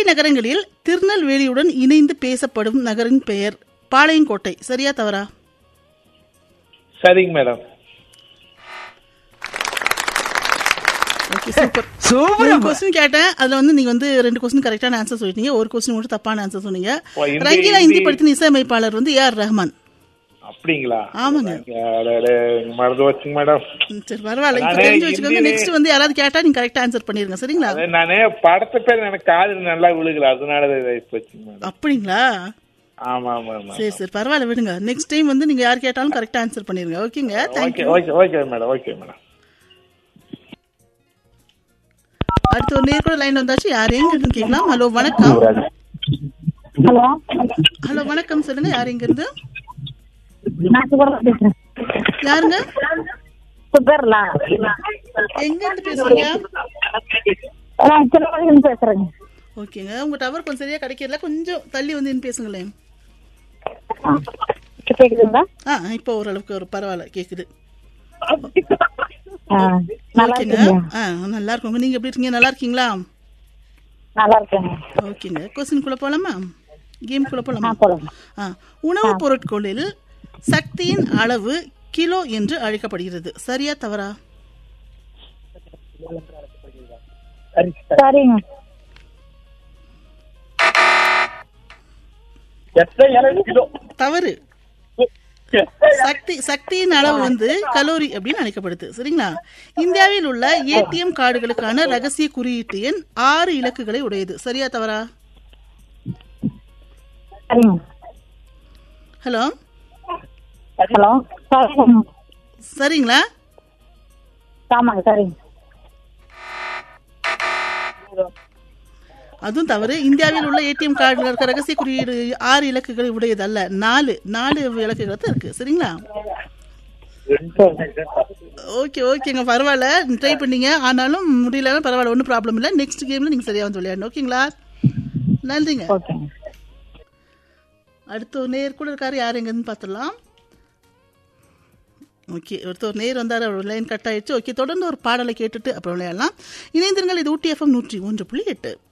தலைநகரங்களில் திருநெல்வேலியுடன் இணைந்து பேசப்படும் நகரின் பெயர் பாளையங்கோட்டை. சரியா தவறா? சரிங்க madam. Okay, super super. Question கேட்டேன், அதுல வந்து நீங்க வந்து 2 கொஸ்டின் கரெக்டான ஆன்சர் சொல்லிட்டீங்க, ஒரு கொஸ்டின் மட்டும் தப்பான ஆன்சர் சொன்னீங்க. ரங்கீலா இந்தி படத்தின் இசையமைப்பாளர் வந்து ஏஆர் ரஹ்மான். அப்படிங்களா? ஆமாங்க. மறந்து வச்சுங்க மேடம். சரி பரவாயில்ல, இப்ப தெரிஞ்சு வச்சுக்கோங்க. நெக்ஸ்ட் வந்து யாராவது கேட்டா நீங்க கரெக்டா ஆன்சர் பண்ணிருங்க. சரிங்களா? நானே படத்தை பேர் எனக்கு காது நல்லா விழுகல, அதனால வச்சுங்க மேடம். அப்படிங்களா? ஆமா ஆமா ஆமா. சரி சரி பரவாயில்ல, விடுங்க. நெக்ஸ்ட் டைம் வந்து நீங்க யார் கேட்டாலும் கரெக்டா ஆன்சர் பண்ணிருங்க. ஓகேங்க, thank you. Okay okay madam. Okay madam. அடுத்து ஒரு நேர் கூட லைன் வந்தாச்சு. யார் எங்க இருந்து கேட்கலாம்? ஹலோ வணக்கம். ஹலோ ஹலோ வணக்கம், சொல்லுங்க. யார் எங்க இருந்து? நான் சுகர்லா பேசுறேன். யாருங்க? சுகர்லா. எங்க இருந்து பேசுறீங்க? நான் திருநெல்வேலியிலிருந்து பேசுறேங்க. ஓகேங்க, உங்க டவர் கொஞ்சம் சரியா கிடைக்கல, கொஞ்சம் தள்ளி வந்து பேசுங்களேன். கேக்குதுங்களா? இப்போ ஓரளவுக்கு ஒரு பரவாயில்ல கேக்குது. நல்லா ஓகேங்க. இருக்கீங்க? நல்லா இருக்கோங்க. நீங்க எப்படி இருக்கீங்க? நல்லா இருக்கீங்களா? நல்லா இருக்கேங்க. ஓகேங்க, கொஸ்டின் குள்ள போலாமா? கேம் குள்ள போலாமா? போலாம். உணவுப் பொருட்களில் சக்தியின் அளவு கிலோ என்று அழைக்கப்படுகிறது. சரியா தவறா? சரிங்க. தவறு. சக்தியின் அளவு வந்து கலோரி அப்படின்னு அழைக்கப்படுது. சரிங்களா? இந்தியாவில் உள்ள ஏடிஎம் கார்டுகளுக்கான ரகசிய குறியீட்டு எண் 6 இலக்குகளை உடையது. சரியா தவறா? Hello hello. சரிங்களா? ஆமாங்க, சரிங்க. அதுவும் தவறு. இந்தியாவில் உள்ள ஏடிஎம் கார்டுல இருக்க ரகசிய குறியீடு 6 இலக்குகளை உடையது அல்ல, 4 இலக்குகள் தான் இருக்கு. சரிங்களா? ஓகே ஓகேங்க, பரவாயில்ல, ட்ரை பண்ணீங்க, ஆனாலும் முடியலன்னா பரவாயில்ல, ஒன்றும் ப்ராப்ளம் இல்லை. நெக்ஸ்ட் கேம்ல நீங்க சரியா வந்து விளையாடணும். ஓகேங்களா? நன்றிங்க. அடுத்த ஒரு நேர் கூட இருக்காரு, யார் எங்கன்னு பார்த்துடலாம். ஓகே, ஒருத்தர் நேர் வந்தார், அவர் லைன் கட் ஆயிடுச்சு. ஓகே, தொடர்ந்து ஒரு பாடலை கேட்டுட்டு அப்புறம் விளையாடலாம். இணைந்திருங்கள், இது ஊட்டி FM 101.8.